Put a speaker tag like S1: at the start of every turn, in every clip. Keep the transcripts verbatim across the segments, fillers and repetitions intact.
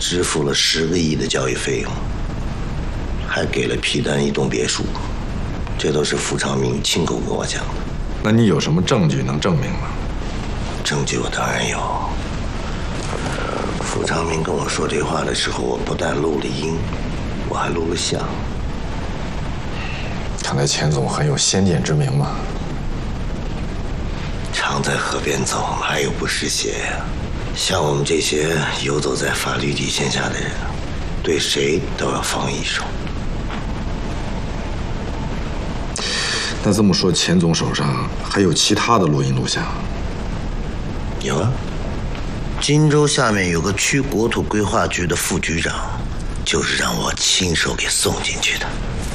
S1: 支付了十个亿的交易费用，还给了皮丹一栋别墅，这都是傅长明亲口跟我讲的。
S2: 那你有什么证据能证明吗？
S1: 证据我当然有。呃，傅长明跟我说这话的时候，我不但录了音，我还录了像。
S2: 看来钱总很有先见之明嘛。
S1: 常在河边走，哪有不湿鞋呀？像我们这些游走在法律底线下的人，对谁都要防一手。
S2: 那这么说，钱总手上还有其他的录音录像？
S1: 有啊，荆州下面有个区国土规划局的副局长，就是让我亲手给送进去的。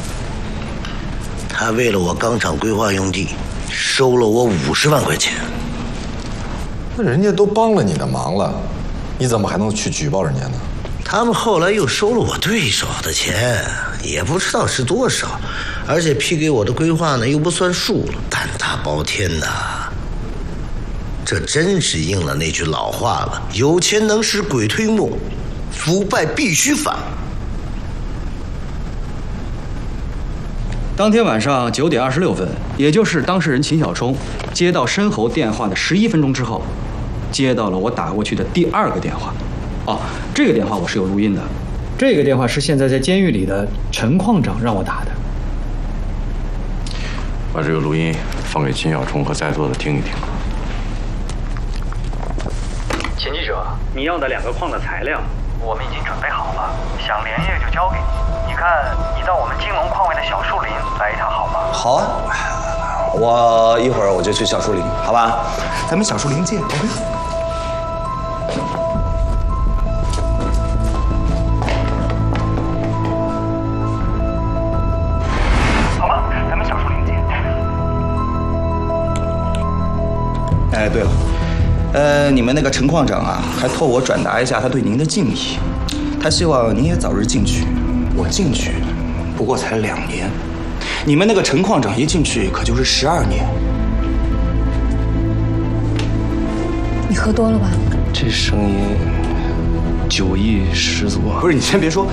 S1: 他为了我钢厂规划用地，收了我五十万块钱。
S2: 那人家都帮了你的忙了，你怎么还能去举报人家呢？
S1: 他们后来又收了我对手的钱，也不知道是多少，而且批给我的规划呢又不算数了，胆大包天的。这真是应了那句老话了：有钱能使鬼推磨，腐败必须反。
S3: 当天晚上九点二十六分，也就是当事人秦小冲接到申猴电话的十一分钟之后，接到了我打过去的第二个电话。哦，这个电话我是有录音的，这个电话是现在在监狱里的陈矿长让我打的。
S4: 把这个录音放给秦小冲和在座的听一听。
S5: 秦记者，
S3: 你要的两个矿的材料，
S5: 我们已经准备好了，想连夜就交给你。你看，你到我们金龙矿位的小树林来一趟好吗？
S6: 好啊，我一会儿我就去小树林，好吧？咱们小树林见 ，OK？
S5: 好吧，咱们小树林见。
S6: 哎，对了，呃，你们那个陈矿长啊，还托我转达一下他对您的敬意，他希望您也早日进去。我进去不过才两年，你们那个陈矿长一进去可就是十二年。
S7: 你喝多了吧？
S5: 这声音酒意十足啊！
S6: 不是，你先别说。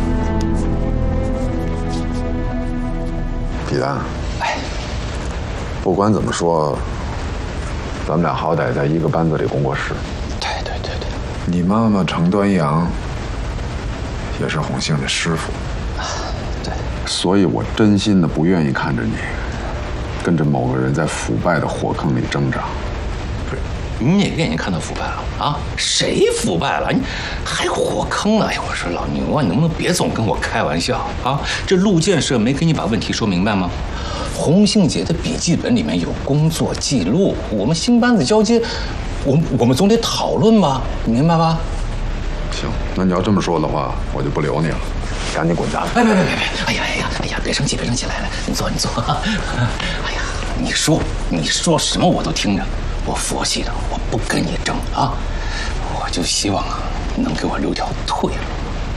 S2: 皮丹，哎，不管怎么说，咱们俩好歹在一个班子里共过事。
S6: 对对对对。
S2: 你妈妈程端阳也是洪兴的师傅，
S6: 对，
S2: 所以我真心的不愿意看着你跟着某个人在腐败的火坑里挣扎。
S8: 不是，你哪个眼睛看到腐败了啊？谁腐败了？你还火坑呢？哎，我说老牛啊，你能不能别总跟我开玩笑啊？这陆建设没给你把问题说明白吗？洪兴姐的笔记本里面有工作记录，我们新班子交接，我我们总得讨论吧，你明白吧？
S2: 行，那你要这么说的话，我就不留你了，赶紧滚蛋！
S8: 别别别别别！哎呀哎呀哎呀！别生气别生气，来来，你坐你坐。哎呀，你说你说什么我都听着，我佛系的，我不跟你争啊！我就希望啊，能给我留条退路。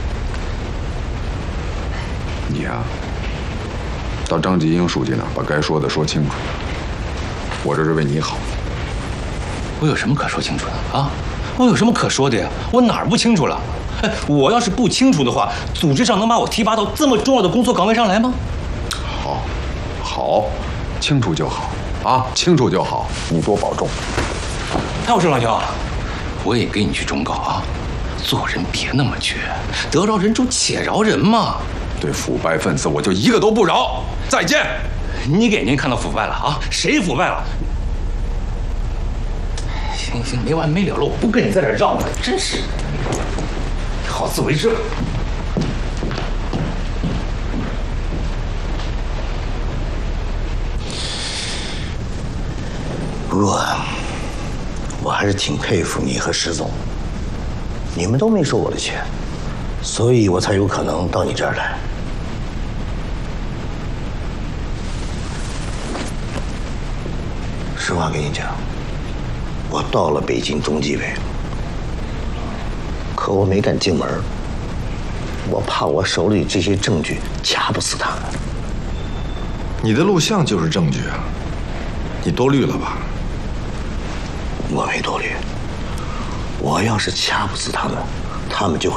S2: 你呀、啊，到张吉英书记那儿把该说的说清楚。我这是为你好。
S8: 我有什么可说清楚的啊？我有什么可说的呀？我哪儿不清楚了？哎，我要是不清楚的话，组织上能把我提拔到这么重要的工作岗位上来吗？
S2: 好，好，清楚就好啊，清楚就好，你多保重。
S8: 哎，我说老牛，我也给你句忠告啊，做人别那么绝，得饶人处且饶人嘛。
S2: 对腐败分子，我就一个都不饶。再见。
S8: 你眼睛看到腐败了啊？谁腐败了？行行，没完没了了，我不跟你在这绕了，真是好自为之。
S1: 不过，我还是挺佩服你和石总，你们都没收我的钱，所以我才有可能到你这儿来。实话跟你讲，我到了北京中纪委，可我没敢进门，我怕我手里这些证据掐不死他们。
S2: 你的录像就是证据啊，你多虑了吧？
S1: 我没多虑，我要是掐不死他们，他们就会。